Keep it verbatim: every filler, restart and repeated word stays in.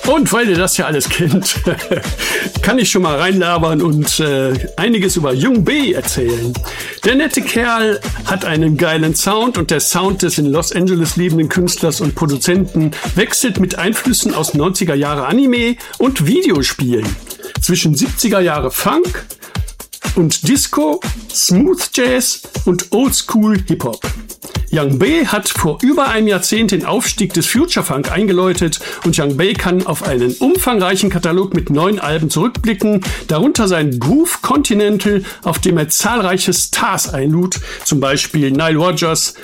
Und weil ihr das ja alles kennt, kann ich schon mal reinlabern und äh, einiges über Young B erzählen. Der nette Kerl hat einen geilen Sound und der Sound des in Los Angeles lebenden Künstlers und Produzenten wechselt mit Einflüssen aus neunziger Jahre Anime und Videospielen. Zwischen siebziger Jahre Funk und Disco, Smooth Jazz und Oldschool Hip-Hop. Young B hat vor über einem Jahrzehnt den Aufstieg des Future Funk eingeläutet und Young B kann auf einen umfangreichen Katalog mit neun Alben zurückblicken, darunter sein Groove Continental, auf dem er zahlreiche Stars einlud, zum Beispiel Nile Rodgers,